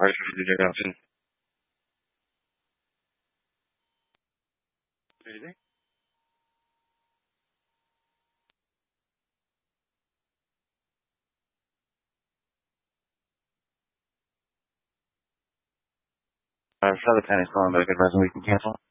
Alright, so DJ Johnson. Anything? So the tennis calling, but a good reason we can cancel.